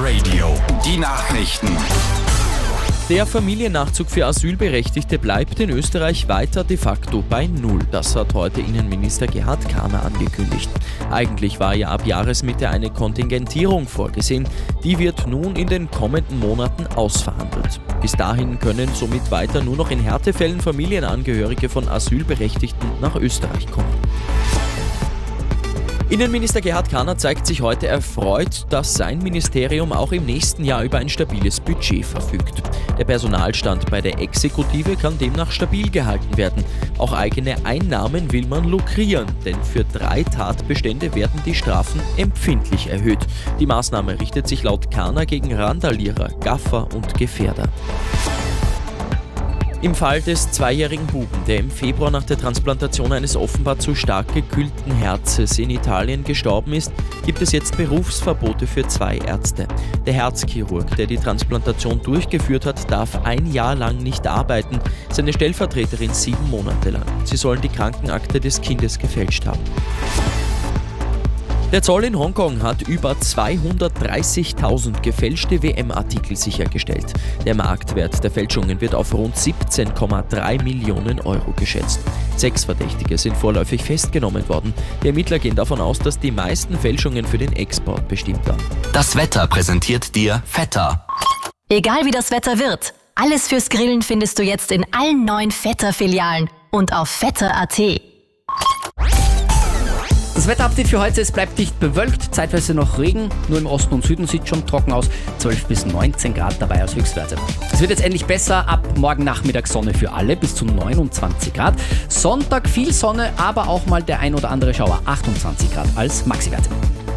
Radio. Die Nachrichten. Der Familiennachzug für Asylberechtigte bleibt in Österreich weiter de facto bei Null. Das hat heute Innenminister Gerhard Kahner angekündigt. Eigentlich war ja ab Jahresmitte eine Kontingentierung vorgesehen. Die wird nun in den kommenden Monaten ausverhandelt. Bis dahin können somit weiter nur noch in Härtefällen Familienangehörige von Asylberechtigten nach Österreich kommen. Innenminister Gerhard Kahner zeigt sich heute erfreut, dass sein Ministerium auch im nächsten Jahr über ein stabiles Budget verfügt. Der Personalstand bei der Exekutive kann demnach stabil gehalten werden. Auch eigene Einnahmen will man lukrieren, denn für 3 Tatbestände werden die Strafen empfindlich erhöht. Die Maßnahme richtet sich laut Kahner gegen Randalierer, Gaffer und Gefährder. Im Fall des 2-jährigen Buben, der im Februar nach der Transplantation eines offenbar zu stark gekühlten Herzes in Italien gestorben ist, gibt es jetzt Berufsverbote für 2 Ärzte. Der Herzchirurg, der die Transplantation durchgeführt hat, darf 1 Jahr lang nicht arbeiten, seine Stellvertreterin 7 Monate lang. Sie sollen die Krankenakte des Kindes gefälscht haben. Der Zoll in Hongkong hat über 230.000 gefälschte WM-Artikel sichergestellt. Der Marktwert der Fälschungen wird auf rund 17,3 Millionen Euro geschätzt. 6 Verdächtige sind vorläufig festgenommen worden. Die Ermittler gehen davon aus, dass die meisten Fälschungen für den Export bestimmt waren. Das Wetter präsentiert dir Vetter. Egal wie das Wetter wird, alles fürs Grillen findest du jetzt in allen 9 Vetter-Filialen und auf vetter.at. Das Wetterupdate für heute: Es bleibt dicht bewölkt, zeitweise noch Regen, nur im Osten und Süden sieht schon trocken aus, 12 bis 19 Grad dabei als Höchstwerte. Es wird jetzt endlich besser, ab morgen Nachmittag Sonne für alle, bis zu 29 Grad. Sonntag viel Sonne, aber auch mal der ein oder andere Schauer, 28 Grad als Maxiwerte.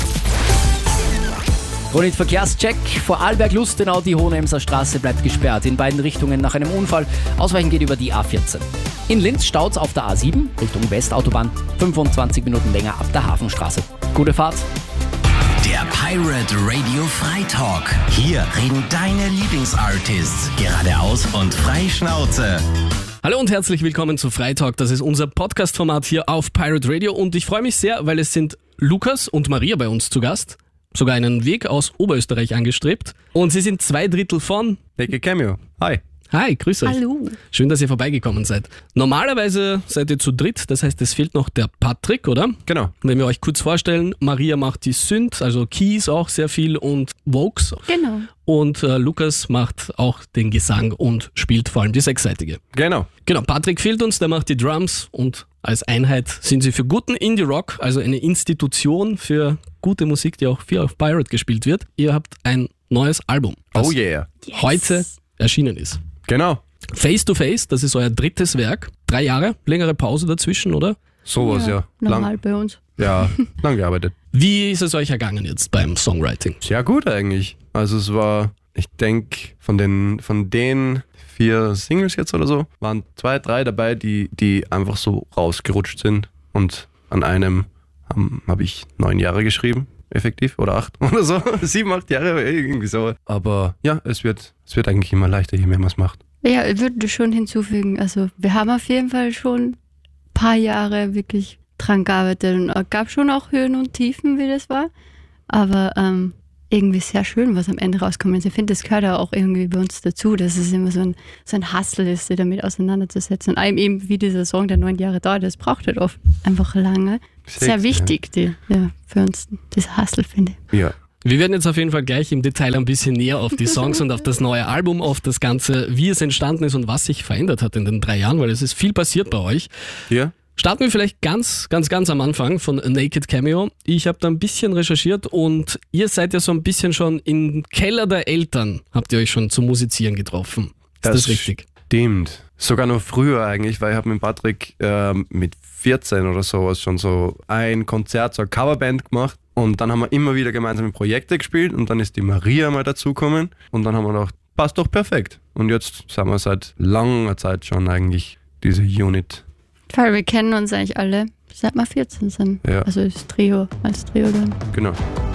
Kronit Verkehrscheck: Vorarlberg-Lustenau, die Hohenemser Straße bleibt gesperrt, in beiden Richtungen nach einem Unfall. Ausweichen geht über die A14. In Linz staut's auf der A7 Richtung Westautobahn, 25 Minuten länger ab der Hafenstraße. Gute Fahrt. Der Pirate Radio Freitalk. Hier reden deine Lieblingsartists geradeaus und frei Schnauze. Hallo und herzlich willkommen zu Freitalk. Das ist unser Podcast-Format hier auf Pirate Radio und ich freue mich sehr, weil es sind Lukas und Maria bei uns zu Gast. Sogar einen Weg aus Oberösterreich angestrebt. Und sie sind 2/3 von Naked Cameo. Hi. Hi, grüß euch. Hallo. Schön, dass ihr vorbeigekommen seid. Normalerweise seid ihr zu dritt, das heißt, es fehlt noch der Patrick, oder? Genau. Wenn wir euch kurz vorstellen, Maria macht die Synth, also Keys auch sehr viel und Vocals. Genau. Und Lukas macht auch den Gesang und spielt vor allem die sechsseitige. Genau. Genau, Patrick fehlt uns, der macht die Drums und als Einheit sind sie für guten Indie-Rock, also eine Institution für gute Musik, die auch viel auf Pirate gespielt wird. Ihr habt ein neues Album, das Oh yeah. heute erschienen ist. Genau. Face to Face, das ist euer 3. Werk. 3 Jahre, längere Pause dazwischen, oder? Sowas, ja. Normal bei uns. Ja, lang gearbeitet. Wie ist es euch ergangen jetzt beim Songwriting? Sehr gut eigentlich. Also es war, ich denke, von den 4 Singles jetzt oder so, waren 2, 3 dabei, die einfach so rausgerutscht sind. Und an einem habe ich 9 Jahre geschrieben, effektiv, oder 8 oder so. 7, 8 Jahre, irgendwie so. Aber ja, es wird eigentlich immer leichter, je mehr man es macht. Ja, ich würde schon hinzufügen, also wir haben auf jeden Fall schon ein paar Jahre wirklich dran gearbeitet und es gab schon auch Höhen und Tiefen, wie das war, aber irgendwie sehr schön, was am Ende rauskommt. Also ich finde, das gehört ja auch irgendwie bei uns dazu, dass es immer so ein Hustle ist, sich damit auseinanderzusetzen. Und eben wie dieser Song, der 9 Jahre dauert, das braucht halt oft einfach lange. Sehr wichtig, für uns, das Hustle, finde ich. Ja. Wir werden jetzt auf jeden Fall gleich im Detail ein bisschen näher auf die Songs und auf das neue Album, auf das Ganze, wie es entstanden ist und was sich verändert hat in den 3 Jahren, weil es ist viel passiert bei euch. Ja. Starten wir vielleicht ganz am Anfang von Naked Cameo. Ich habe da ein bisschen recherchiert und ihr seid ja so ein bisschen schon im Keller der Eltern, habt ihr euch schon zum Musizieren getroffen. Ist das richtig? Stimmt. Sogar noch früher eigentlich, weil ich habe mit Patrick mit 14 oder sowas schon so ein Konzert, so eine Coverband gemacht und dann haben wir immer wieder gemeinsame Projekte gespielt und dann ist die Maria mal dazugekommen und dann haben wir gedacht, passt doch perfekt. Und jetzt sind wir seit langer Zeit schon eigentlich diese Unit. Weil wir kennen uns eigentlich alle, seit wir 14 sind. Ja. Also als Trio dann. Genau.